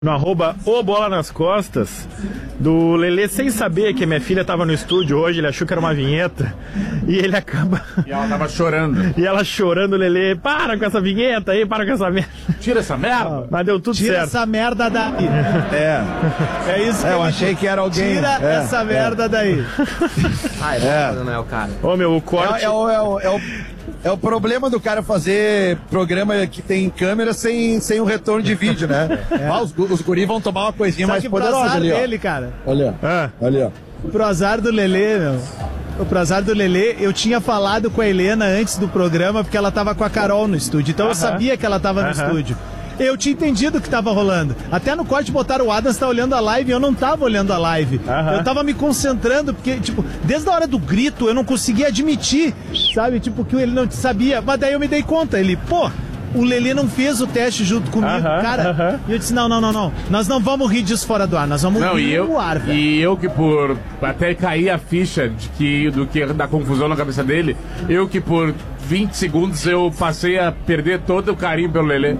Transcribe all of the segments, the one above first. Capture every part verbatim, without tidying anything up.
No arroba o Bola nas Costas, do Lelê, sem saber que a minha filha tava no estúdio hoje, ele achou que era uma vinheta, e ele acaba... E ela tava chorando. E ela chorando, Lelê, para com essa vinheta aí, para com essa merda. Tira essa merda. Mas deu tudo Tira certo. essa merda daí. É. É isso que É, eu ele achei diz. que era alguém. Tira é, essa merda é. daí. Ah, é bom É. quando não é o cara. Ô meu, o corte... É, é, o, é, o, é, o, é o problema do cara fazer programa que tem câmera sem, sem um retorno de vídeo, né? É. Ah, os, os guris vão tomar uma coisinha Só mais que pro poderosa azar ali, ó. dele, cara. Olha, Ah. olha. Pro azar do Lelê, meu. Pro azar do Lelê, eu tinha falado com a Helena antes do programa, porque ela tava com a Carol no estúdio. Então eu sabia que ela tava no Aham. estúdio. Eu tinha entendido o que tava rolando. Até no corte botaram o Adams tá olhando a live e eu não tava olhando a live. Aham. Eu tava me concentrando, porque, tipo, desde a hora do grito eu não conseguia admitir, sabe? Tipo, que ele não sabia. Mas daí eu me dei conta. Ele, pô, o Lelê não fez o teste junto comigo, Aham, cara. aham. E eu disse, não, não, não, não. Nós não vamos rir disso fora do ar. Nós vamos Não, rir e eu, no ar, velho. e eu que por até cair a ficha de que, do que da confusão na cabeça dele, eu que por vinte segundos eu passei a perder todo o carinho pelo Lelê.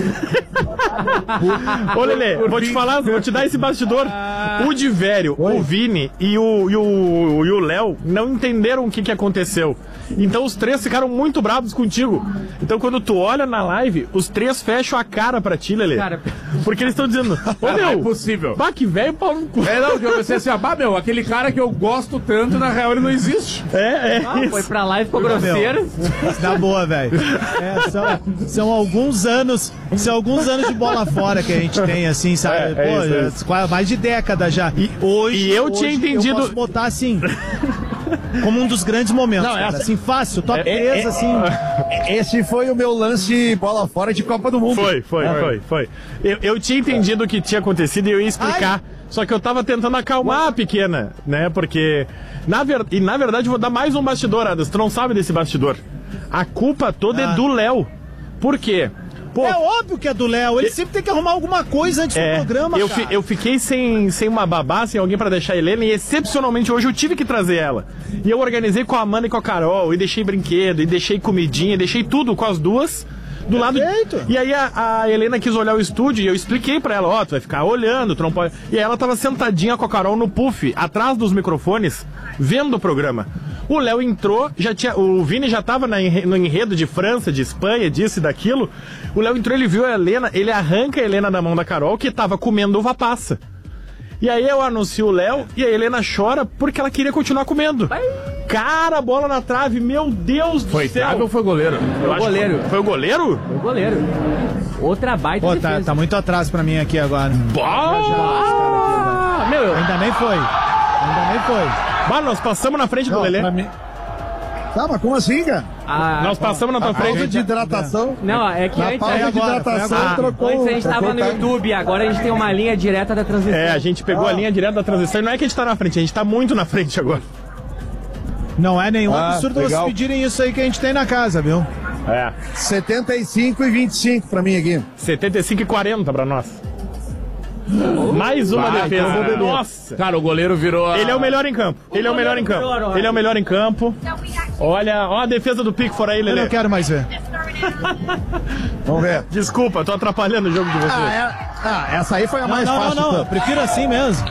Ô Lelê, Por vou te fim. falar, vou te dar esse bastidor. O Divério, o Vini e o e o e o Léo não entenderam o que que aconteceu. Então os três ficaram muito bravos contigo. Então quando tu olha na live, os três fecham a cara pra ti, Lelê. Cara. Porque eles estão dizendo, ô Não é meu, possível. bah, que velho pau no cu. É, não, que eu pensei assim, ah, bah, meu, aquele cara que eu gosto tanto, na real ele não existe. É, é Ah, isso. foi pra lá e ficou grosseiro. Na boa, velho. É, são, são alguns anos, são alguns anos de bola fora que a gente tem, assim, sabe? É, é Pô, isso, é é isso. quase mais de década já. E hoje, e eu hoje tinha entendido- Eu posso botar assim, como um dos grandes momentos, Não, cara. essa- Assim, fácil, top É, três, é, assim. Esse foi o meu lance bola fora de Copa do Mundo. Foi, foi, foi, foi. Eu, eu tinha entendido o que tinha acontecido e eu ia explicar. Só que eu tava tentando acalmar a pequena, né? Porque, na ver... e na verdade, eu vou dar mais um bastidor, Adas. Tu não sabe desse bastidor. A culpa toda Ah. é do Léo. Por quê? Pô, É óbvio que é do Léo. Ele sempre tem que arrumar alguma coisa antes é, do programa, eu, cara. fi- eu fiquei sem, sem uma babá, sem alguém pra deixar a Helena, e excepcionalmente hoje eu tive que trazer ela. E eu organizei com a Amanda e com a Carol, e deixei brinquedo, e deixei comidinha, e deixei tudo com as duas do lado. Perfeito. E aí a, a Helena quis olhar o estúdio e eu expliquei pra ela, ó, tu vai ficar olhando, tu não pode. E aí ela tava sentadinha com a Carol no puff, atrás dos microfones, vendo o programa. O Léo entrou, já tinha, o Vini já tava na enre- no enredo de França, de Espanha, disso e daquilo. O Léo entrou, ele viu a Helena, ele arranca a Helena da mão da Carol, que tava comendo uva passa. E aí eu anuncio o Léo e a Helena chora porque ela queria continuar comendo. Cara, bola na trave, meu Deus do Foi céu. trave ou foi goleiro? Eu acho que goleiro. Foi, foi o goleiro? Foi o goleiro. Outra baita Pô, tá, defesa. tá muito atrás pra mim aqui agora. Bah! Meu, Ainda nem foi. Ainda nem foi. bah, nós passamos na frente do Não, Lelê. pra mim... Tá, mas como assim, cara? Ah, Nós passamos na tua A falta frente. de hidratação. Não, é que Na antes, pausa de agora, foi hidratação agora. trocou. antes a gente tava trocou no tá- YouTube, agora a gente tem uma linha direta da transmissão. É, a gente pegou a linha direta da transição e não é que a gente tá na frente, a gente tá muito na frente agora. Não é nenhum Ah, absurdo legal. vocês pedirem isso aí que a gente tem na casa, viu? É. setenta e cinco e vinte e cinco pra mim aqui. setenta e cinco e quarenta pra nós. Mais uma Vai, defesa. cara. Nossa. Cara, o goleiro virou a... Ele é o melhor em campo. Ele é o melhor em campo. Ele é o melhor em campo. Olha, ó a defesa do Pickford aí, Eu Lelê. não quero mais ver. Vamos ver. Desculpa, tô atrapalhando o jogo de vocês. Ah, é- ah, essa aí foi a Não, mais não, não, fácil. não. Eu então. prefiro assim mesmo.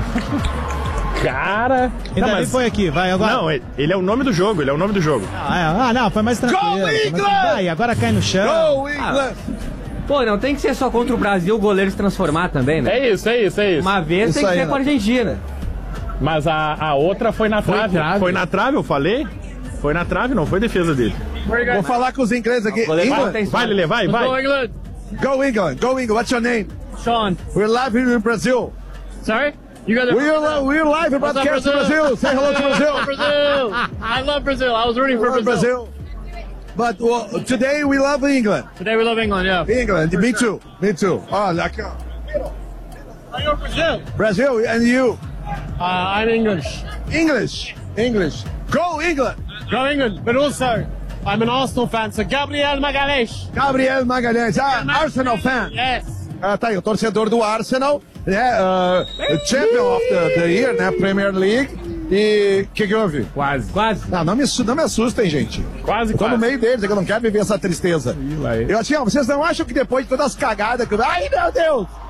Cara. Ainda Não, nem mas- foi aqui. Vai agora. Não, ele é o nome do jogo, ele é o nome do jogo. Ah, é. Ah, não, foi mais tranquilo. Go, Foi mais England! tranquilo. Vai, agora cai no chão. Go, England! Pô, não tem que ser só contra o Brasil o goleiro se transformar também, né? É isso, é isso, é isso. Uma vez Isso tem que aí, ser né? com a Argentina. Mas a, a outra foi na trave. trave. Foi na trave, eu falei? Foi na trave, não foi defesa dele. Vou falar com os ingleses aqui. goleiro England. tem- Vai, Lelê, vai, vai. England. Go, England. Go, England. What's your name? Sean, We're live here in Brazil. sorry? You guys are We're, li- we're live in What's up, broadcast in Brazil. Say hello to Brazil. Brazil! I love Brazil. I was rooting for Hello, Brazil. Brazil. But well, today we love England. Today we love England, yeah. England. Me too. Me too. Oh, like, uh, I go Brazil. Brazil and you. Uh, I'm English. English. English. Go, England. Go England. But also, I'm an Arsenal fan, so Gabriel Magalhães. Gabriel Magalhães. Ah, Arsenal fan. Yes. Ah, tá aí, o torcedor do Arsenal, né? Uh, champion of the, the year, né? Premier League. E o que, que houve? Quase. Quase. Não, não me, assu- não me assustem, gente. Quase, Eu tô quase. no meio deles, é que eu não quero viver essa tristeza. lá ele. Eu assim, ó, vocês não acham que depois de todas as cagadas que eu... Ai, meu Deus!